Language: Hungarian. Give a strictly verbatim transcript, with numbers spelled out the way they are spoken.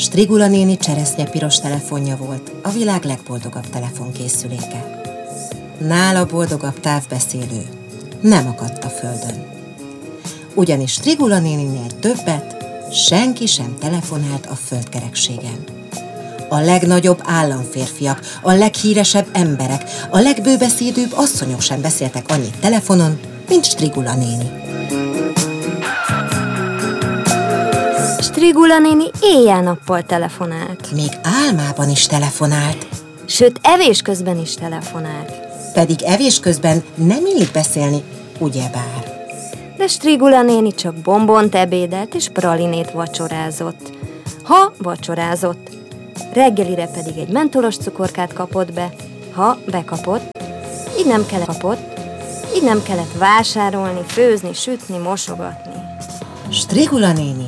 Strigula néni cseresznyepiros telefonja volt, a világ legboldogabb telefonkészüléke. Nála boldogabb távbeszélő nem akadt a földön. Ugyanis Strigula néninél többet senki sem telefonált a földkerekségen. A legnagyobb államférfiak, a leghíresebb emberek, a legbőbeszédőbb asszonyok sem beszéltek annyit telefonon, mint Strigula néni. Strigula néni éjjel-nappal telefonált. Még álmában is telefonált. Sőt, evés közben is telefonált. Pedig evés közben nem illik beszélni, ugyebár. De Strigula néni csak bombont ebédelt és pralinét vacsorázott. Ha vacsorázott. Reggelire pedig egy mentolos cukorkát kapott be, ha bekapott. Így nem kellett kapott. Így nem kellett vásárolni, főzni, sütni, mosogatni. Strigula néni